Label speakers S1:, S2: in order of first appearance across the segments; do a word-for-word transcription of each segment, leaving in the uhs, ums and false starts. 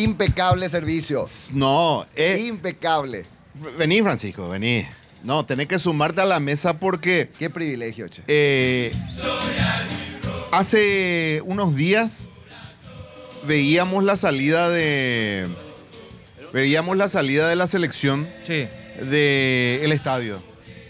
S1: Impecable servicio.
S2: No, eh,
S1: Impecable.
S2: Vení, Francisco, vení. No, tenés que sumarte a la mesa porque...
S1: Qué privilegio, che.
S2: Eh, hace unos días veíamos la salida de... Veíamos la salida de la selección
S3: Sí.
S2: del estadio.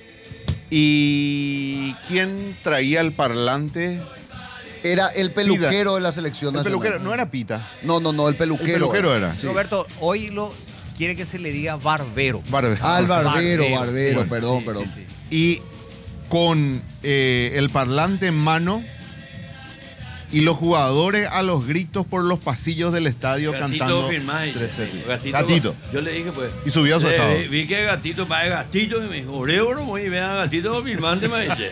S2: ¿Y quién traía el parlante?
S1: Era el peluquero de la selección
S2: El
S1: nacional.
S2: peluquero, no era Pita.
S1: No, no, no, el peluquero.
S2: El peluquero era.
S1: Sí.
S3: Roberto, hoy lo quiere que se le diga barbero.
S2: Barbe-
S1: Ah, el barbero,
S3: Barbero,
S1: barbero,
S2: sí,
S1: perdón,
S3: Sí,
S1: perdón.
S3: sí, sí.
S2: Y con eh, el parlante en mano y los jugadores a los gritos por los pasillos del estadio
S4: Gatito
S2: cantando.
S4: firmá, dice.
S2: trece días.
S4: Gatito,
S2: Gatito.
S4: Yo le dije, pues.
S2: Y subió a su
S4: eh,
S2: estado.
S4: Vi, vi que Gatito, va Gatito, y me dijo, Oreo, muy bien, Gatito firmante, me dice.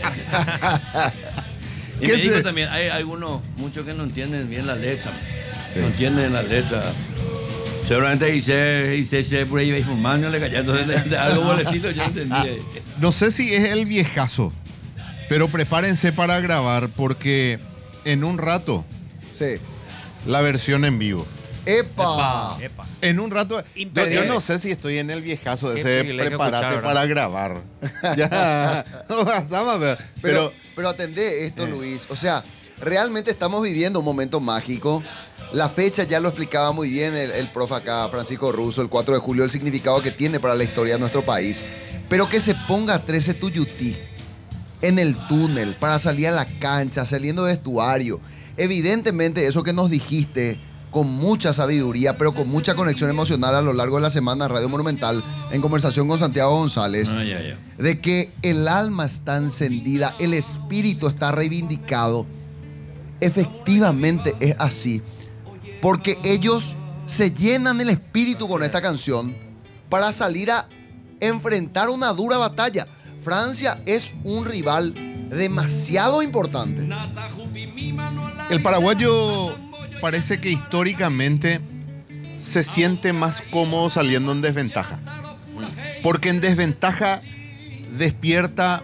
S4: Y
S2: ¿Qué
S4: me dijo
S2: se-
S4: también, hay algunos, muchos que no entienden bien la letra, no entienden la letra. Seguramente hice, hice, hice por ahí fumando, le callando de, de algo por el estilo, yo no entendía.
S2: No sé si es el viejazo, pero prepárense para grabar porque en un rato
S1: Sí.
S2: la versión en vivo.
S1: ¡Epa!
S3: Epa.
S2: En un rato. Yo,
S3: Imperdible.
S2: yo no sé si estoy en el viejazo
S3: Qué
S2: ese
S3: privilegio
S2: prepárate
S3: escuchar,
S2: para grabar. Ya. No pasaba, pero,
S1: Pero,
S2: pero
S1: pero atendé esto, Luis. O sea, realmente estamos viviendo un momento mágico. La fecha ya lo explicaba muy bien el, el profe acá, Francisco Russo, el cuatro de julio, el significado que tiene para la historia de nuestro país. Pero que se ponga trece Tuyutí en el túnel para salir a la cancha, saliendo de vestuario. Evidentemente, eso que nos dijiste con mucha sabiduría, pero con mucha conexión emocional a lo largo de la semana en Radio Monumental, en conversación con Santiago González,
S4: Ah, ya, ya.
S1: de que el alma está encendida, el espíritu está reivindicado. Efectivamente es así, porque ellos se llenan el espíritu con esta canción para salir a enfrentar una dura batalla. Francia es un rival demasiado importante.
S2: el paraguayo parece que históricamente se siente más cómodo saliendo en desventaja. Porque en desventaja despierta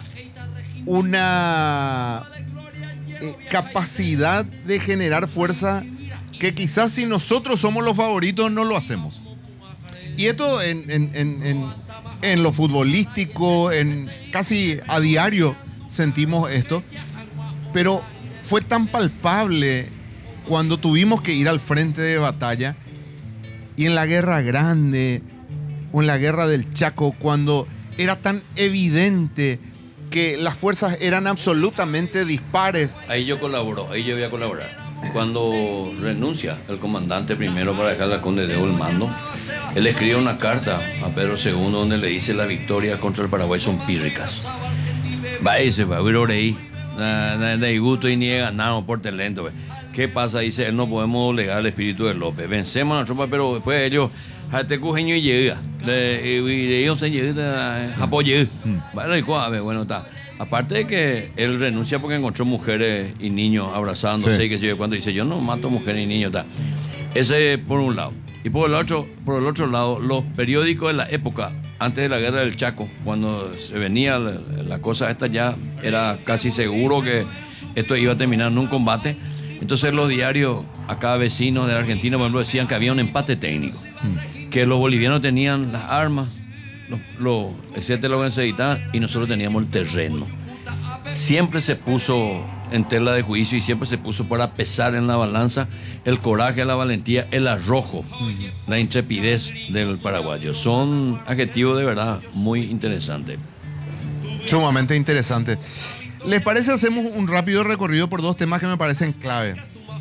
S2: una eh, capacidad de generar fuerza que quizás si nosotros somos los favoritos no lo hacemos. Y esto en, en, en, en, en lo futbolístico, en casi a diario sentimos esto, pero fue tan palpable cuando tuvimos que ir al frente de batalla y en la Guerra Grande o en la Guerra del Chaco, cuando era tan evidente que las fuerzas eran absolutamente dispares.
S4: Ahí yo colaboro, ahí yo voy a colaborar. Cuando renuncia el comandante primero para dejar la Conde de el mando, él escribe una carta a Pedro segundo donde le dice las victorias contra el Paraguay son pírricas. Va y se va a ver ahí, de gusto y ni ganamos por talento. ¿Qué pasa? Dice él, no podemos doblegar el espíritu de López. Vencemos a la tropa, pero después ellos, este cojeño y llega, y ellos se llegan, Japón llega. Bueno, está. Aparte de que él renuncia porque encontró mujeres y niños abrazándose,
S2: Sí.
S4: y que sé yo, cuando dice yo no mato mujeres y niños, está. Ese por un lado. Y por el otro, por el otro lado, los periódicos de la época, antes de la guerra del Chaco, cuando se venía la, la cosa esta, ya era casi seguro que esto iba a terminar en un combate. Entonces los diarios, acá vecinos de Argentina, por ejemplo, decían que había un empate técnico, mm. que los bolivianos tenían las armas, los, los, etcétera, lo que necesitaban, y nosotros teníamos el terreno. Siempre se puso en tela de juicio y siempre se puso para pesar en la balanza el coraje, la valentía, el arrojo, mm. la intrepidez del paraguayo. Son adjetivos de verdad muy interesantes.
S2: Sumamente interesante. ¿Les parece hacemos un rápido recorrido por dos temas que me parecen clave?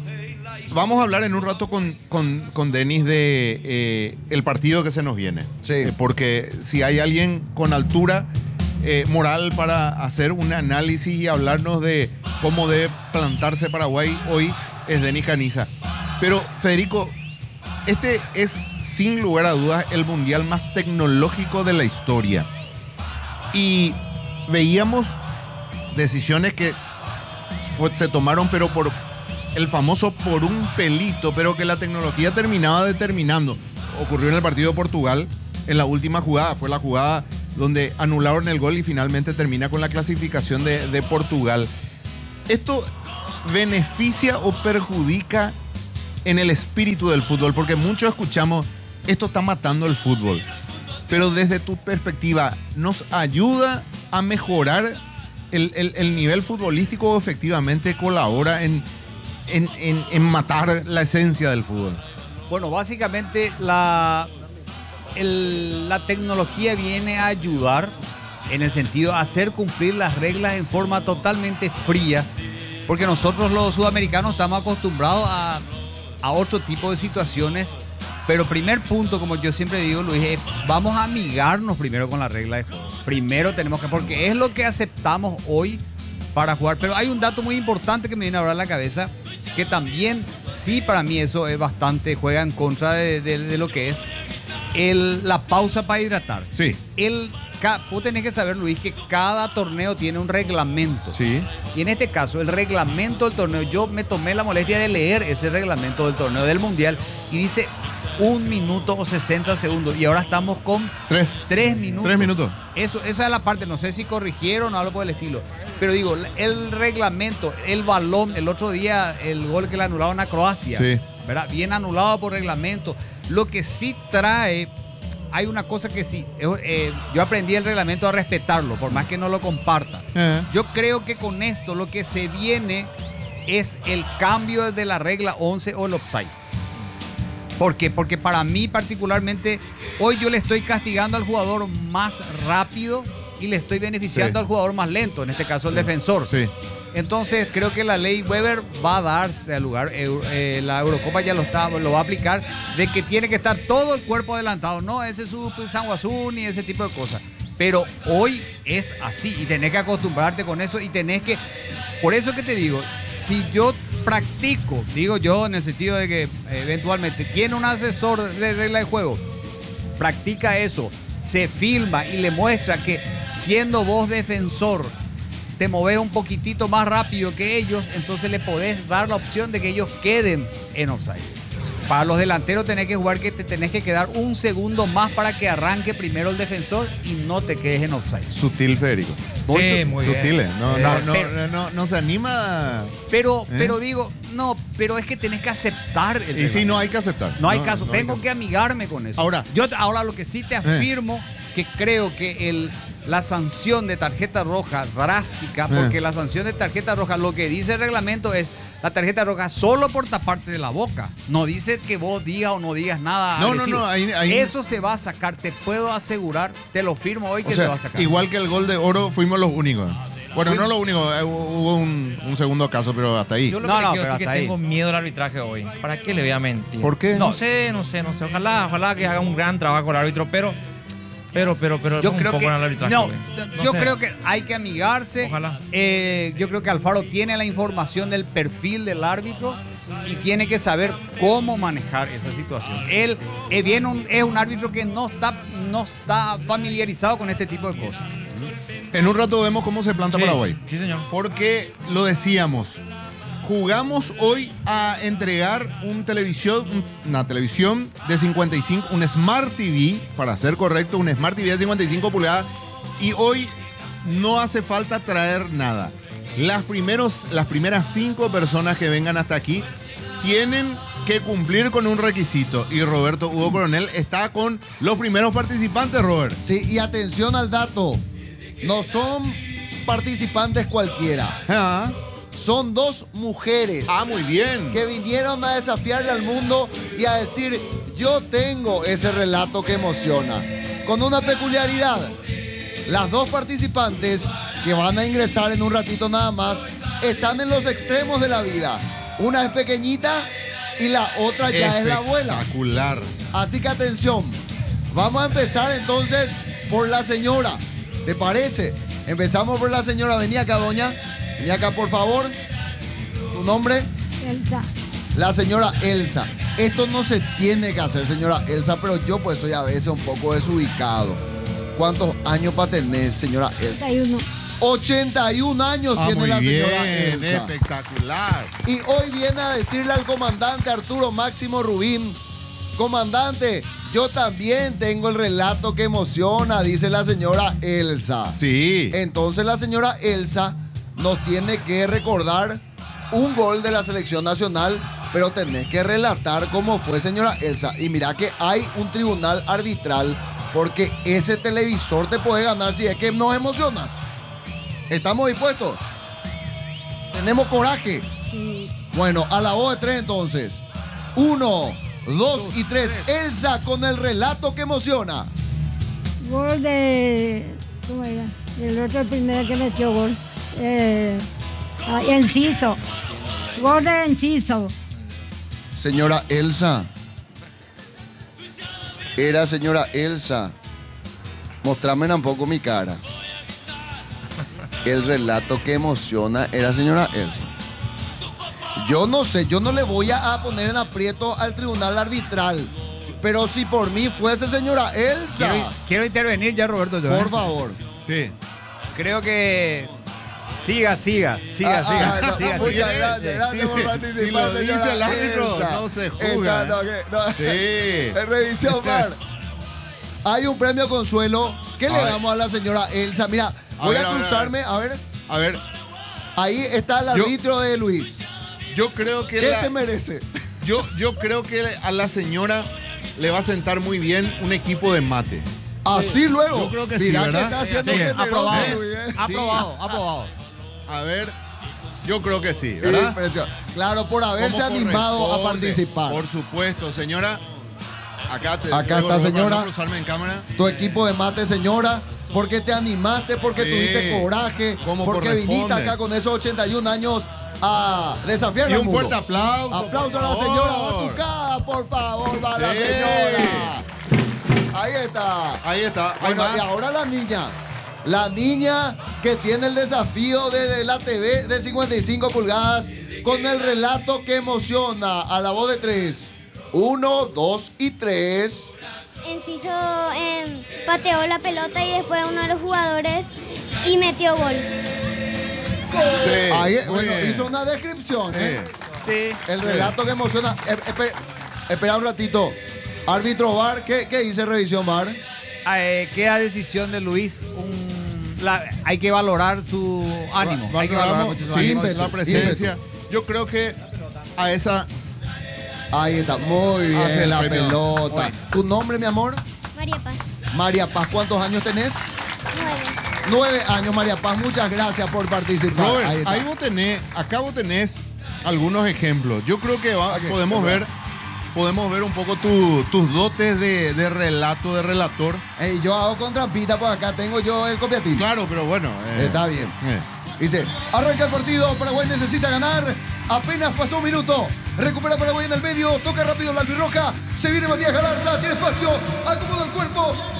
S2: Vamos a hablar en un rato con, con, con Denis de eh, el partido que se nos viene.
S1: Sí.
S2: Eh, porque si hay alguien con altura eh, moral para hacer un análisis y hablarnos de cómo debe plantarse Paraguay hoy es Denis Caniza. Pero, Federico, este es sin lugar a dudas el mundial más tecnológico de la historia. Y veíamos decisiones que fue, se tomaron, pero por el famoso por un pelito, pero que la tecnología terminaba determinando. Ocurrió en el partido de Portugal, en la última jugada, fue la jugada donde anularon el gol y finalmente termina con la clasificación de, de Portugal. ¿Esto beneficia o perjudica en el espíritu del fútbol, porque muchos escuchamos, esto está matando el fútbol. Pero desde tu perspectiva, ¿nos ayuda a mejorar el, el, el nivel futbolístico o efectivamente colabora en, en, en, en matar la esencia del fútbol?
S3: Bueno, básicamente la, el- la tecnología viene a ayudar en el sentido de hacer cumplir las reglas en forma totalmente fría, porque nosotros los sudamericanos estamos acostumbrados a, a otro tipo de situaciones. Pero primer punto, como yo siempre digo, Luis, es vamos a amigarnos primero con la regla de juego. Primero tenemos que, porque es lo que aceptamos hoy para jugar. Pero hay un dato muy importante que me viene ahora a la cabeza, que también sí para mí eso es bastante, juega en contra de, de- de lo que es el, la pausa para hidratar.
S2: Sí,
S3: El, ca- vos tenés que saber, Luis, que cada torneo tiene un reglamento.
S2: sí.
S3: Y en este caso, el reglamento del torneo, yo me tomé la molestia de leer ese reglamento del torneo del Mundial y dice un minuto o sesenta segundos. Y ahora estamos con
S2: Tres.
S3: tres minutos.
S2: Tres minutos.
S3: Eso, esa es la parte, no sé si corrigieron o algo por el estilo. Pero digo, el reglamento, el balón, el otro día, el gol que le anularon a Croacia,
S2: Sí.
S3: ¿verdad? Bien anulado por reglamento. Lo que sí trae, hay una cosa que sí, eh, eh, yo aprendí el reglamento a respetarlo, por más que no lo comparta.
S2: Eh.
S3: Yo creo que con esto lo que se viene es el cambio de la regla once o el offside. ¿Por qué? Porque para mí particularmente, hoy yo le estoy castigando al jugador más rápido y le estoy beneficiando
S2: Sí.
S3: al jugador más lento, en este caso el defensor.
S2: Sí.
S3: Entonces creo que la ley Weber va a darse al lugar, eh, eh, la Eurocopa ya lo, está, lo va a aplicar, de que tiene que estar todo el cuerpo adelantado, no ese es su Sanguazú ni ese tipo de cosas. Pero hoy es así y tenés que acostumbrarte con eso y tenés que, por eso que te digo, si yo practico, digo yo en el sentido de que eh, eventualmente tiene un asesor de regla de juego, practica eso, se filma y le muestra que siendo vos defensor te moves un poquitito más rápido que ellos, entonces le podés dar la opción de que ellos queden en offside. Para los delanteros tenés que jugar que te tenés que quedar un segundo más para que arranque primero el defensor y no te quedes en offside.
S2: Sutil, Federico.
S5: Sí, muy bien.
S2: Sutiles. No,
S3: Eh,
S2: no, no,
S3: pero-
S2: no, no, no se anima.
S3: Pero,
S2: ¿Eh?
S3: pero digo, no, pero es que tenés que aceptar el
S2: Y sí,
S3: reglamento.
S2: no hay que aceptar.
S3: No hay caso,
S2: no hay
S3: tengo
S2: caso.
S3: que amigarme con eso.
S2: Ahora-
S3: yo ahora lo que sí te afirmo que creo que el la sanción de tarjeta roja drástica, porque
S2: Eh.
S3: la sanción de tarjeta roja, lo que dice el reglamento es la tarjeta roja solo por taparte de la boca. No dice que vos digas o no digas nada.
S2: No, no,
S3: agresivo.
S2: no, ahí- ahí-
S3: Eso se va a sacar, te puedo asegurar, te lo firmo hoy que
S2: O
S3: se va
S2: sea,
S3: a sacar.
S2: igual que el gol de oro, fuimos los únicos. Bueno, no los únicos, eh, hubo un, un segundo caso, pero hasta ahí.
S5: Yo lo
S3: No,
S5: que
S3: no,
S5: le quiero
S3: pero
S5: decir es
S3: hasta
S5: que
S3: ahí.
S5: tengo miedo al arbitraje hoy. ¿Para qué le voy a mentir?
S2: ¿Por qué?
S5: No sé, no sé, no sé. Ojalá, ojalá que haga un gran trabajo el árbitro, pero, pero, pero, pero,
S3: Yo
S5: un
S3: creo
S5: poco
S3: que
S5: en el arbitraje
S3: no,
S5: hoy. No
S3: yo
S5: sé.
S3: creo que hay que amigarse.
S5: Ojalá.
S3: Eh, yo creo que Alfaro tiene la información del perfil del árbitro y tiene que saber cómo manejar esa situación. Él es bien un, es un árbitro que no está no está familiarizado con este tipo de cosas.
S2: En un rato vemos cómo se planta
S5: Sí,
S2: Paraguay.
S5: Sí, señor.
S2: Porque lo decíamos, jugamos hoy a entregar un televisión, un- una televisión de cincuenta y cinco, un Smart T V, para ser correcto, un Smart T V de cincuenta y cinco pulgadas, y hoy no hace falta traer nada. Las, primeros, las primeras cinco personas que vengan hasta aquí tienen que cumplir con un requisito, y Roberto Hugo Coronel está con los primeros participantes, Robert.
S1: Sí, y atención al dato. No son participantes cualquiera.
S2: Ah,
S1: Son dos mujeres
S2: ah, muy bien.
S1: que vinieron a desafiarle al mundo y a decir, yo tengo ese relato que emociona. Con una peculiaridad. Las dos participantes que van a ingresar en un ratito nada más están en los extremos de la vida. Una es pequeñita y la otra ya es la abuela.
S2: Espectacular.
S1: Así que atención, vamos a empezar entonces por la señora. ¿Te parece? Empezamos por la señora. Vení acá, doña. Vení acá, por favor. ¿Tu nombre?
S6: Elsa,
S1: La señora Elsa. Esto no se tiene que hacer, señora Elsa, pero yo pues soy a veces un poco desubicado. ¿Cuántos años para tener, señora Elsa?
S6: treinta y uno.
S1: ochenta y un años
S2: Ah,
S1: tiene
S2: muy
S1: la
S2: bien,
S1: señora Elsa.
S2: espectacular.
S1: Y hoy viene a decirle al comandante Arturo Máximo Rubín, comandante, yo también tengo el relato que emociona, dice la señora Elsa.
S2: Sí.
S1: Entonces la señora Elsa nos tiene que recordar un gol de la selección nacional pero tenés que relatar cómo fue, señora Elsa. Y mira que hay un tribunal arbitral, porque ese televisor te puede ganar si es que nos emocionas. ¿Estamos dispuestos? ¿Tenemos coraje?
S6: Sí.
S1: Bueno, a la voz de tres entonces. Uno, dos y tres. Elsa con el relato que emociona.
S6: Gol de... ¿Cómo era? El otro primero que metió gol. Eh, ah, Enciso. Gol de Enciso.
S1: Señora Elsa. Era señora Elsa. Mostrame un poco mi cara. El relato que emociona era señora Elsa. Yo no sé, yo no le voy a poner en aprieto al tribunal arbitral. Pero si por mí fuese señora Elsa.
S3: Quiero, quiero intervenir ya, Roberto. yo,
S1: Por
S3: ¿eh?
S1: favor.
S2: Sí.
S3: Creo que siga, siga, siga,
S1: Ah,
S3: siga,
S1: ah, no,
S3: siga,
S1: muchas
S3: siga.
S1: gracias, gracias por
S2: Sí,
S1: participar,
S2: si lo dice
S1: señora
S2: el árbitro,
S1: Elsa.
S2: no se juzga,
S1: Esta, no, que- no.
S2: Sí.
S1: En revisión, Mar. Hay un premio consuelo. ¿Qué
S2: A
S1: le
S2: ver.
S1: damos a la señora Elsa? Mira,
S2: A
S1: voy
S2: ver,
S1: a
S2: a ver,
S1: cruzarme, a ver.
S2: A ver,
S1: Ahí está el
S2: Yo-
S1: arbitrio de Luis.
S2: yo creo que
S1: ¿Qué
S2: la-
S1: se merece?
S2: yo, yo creo que a la señora le va a sentar muy bien un equipo de mate.
S1: Así luego.
S2: Yo creo que sí,
S1: Mirá
S2: ¿verdad?
S1: que está haciendo
S3: Sí,
S1: un generoso,
S3: aprobado.
S1: Luis, ¿eh?
S3: Aprobado, aprobado.
S2: A ver, yo creo que sí, ¿verdad?
S1: Impresionante. Claro, por haberse
S2: ¿Cómo
S1: animado a
S2: corresponde?
S1: participar.
S2: Por supuesto, señora. Acá te
S1: Acá
S2: ruego,
S1: está,
S2: Roberto,
S1: señora.
S2: para no cruzarme en cámara.
S1: Tu equipo de mate, señora, porque te animaste, porque
S2: Sí,
S1: tuviste coraje,
S2: como
S1: porque viniste
S2: corresponde.
S1: acá con esos ochenta y un años a desafiar
S2: Y
S1: al
S2: un
S1: mundo.
S2: fuerte aplauso.
S1: Aplauso
S2: por
S1: a la
S2: favor.
S1: señora Batucada, por favor, va la
S2: Sí.
S1: señora. Ahí está.
S2: Ahí está. Hay
S1: Bueno,
S2: más.
S1: y ahora la niña. La niña que tiene el desafío de la T V de cincuenta y cinco pulgadas con el relato que emociona a la voz de tres. Uno, dos y tres.
S7: Enciso eh, pateó la pelota y después uno de los jugadores y metió gol.
S2: Sí,
S1: Ahí,
S2: muy
S1: bueno,
S2: bien.
S1: hizo una descripción, ¿eh?
S3: Sí.
S1: El relato que emociona. Eh, espe- espera un ratito. Árbitro V A R, ¿qué, qué dice revisión V A R?
S3: Eh, queda decisión de Luis. Un, la- hay que valorar su ánimo. Hay que valorar
S2: Valoramos,
S3: mucho su
S2: sí,
S3: ánimo.
S1: ímpetu,
S2: la presencia. Yo creo que a esa
S1: Ahí está, muy bien
S2: Hace el
S1: la
S2: premio.
S1: pelota.
S2: Muy.
S1: ¿Tu nombre, mi amor?
S7: María Paz,
S1: María Paz, ¿cuántos años tenés?
S7: nueve.
S1: Nueve años, María Paz. Muchas gracias por participar.
S2: Robert,
S1: Ahí
S2: ahí,
S1: está.
S2: vos tenés, acá vos tenés algunos ejemplos. Yo creo que va-
S1: Ok,
S2: podemos
S1: bueno.
S2: ver, podemos ver un poco tu- tus dotes de, de relato, de relator.
S1: Ey, yo hago con trampita, pues acá tengo yo el copiatín.
S2: Claro, pero bueno. eh,
S1: Está bien.
S2: eh.
S1: Dice, arranca el partido, Paraguay necesita ganar. Apenas pasó un minuto. Recupera Paraguay en el medio, toca rápido la albirroja. Se viene Matías Galarza, tiene espacio, acomoda el cuerpo.